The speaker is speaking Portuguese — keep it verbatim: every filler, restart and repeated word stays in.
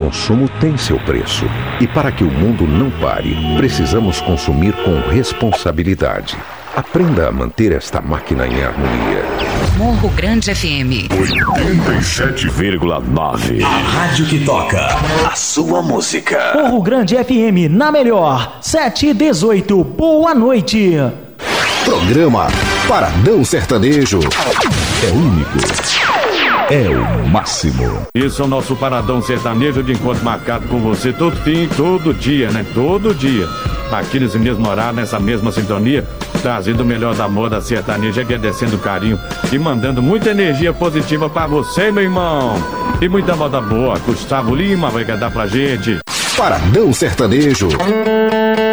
consumo tem seu preço. E para que o mundo não pare, precisamos consumir com responsabilidade. Aprenda a manter esta máquina em harmonia. Morro Grande F M oitenta e sete vírgula nove. A rádio que toca a sua música. Morro Grande F M na melhor. sete e dezoito. Boa noite. Programa Paradão Sertanejo. É único. É o máximo. Isso é o nosso Paradão Sertanejo de encontro marcado com você todo fim, todo dia, né? Todo dia. Aqui nesse mesmo horário, nessa mesma sintonia, trazendo o melhor da moda sertaneja, agradecendo o carinho e mandando muita energia positiva pra você, meu irmão. E muita moda boa. Gustavo Lima vai cantar pra gente. Paradão Sertanejo.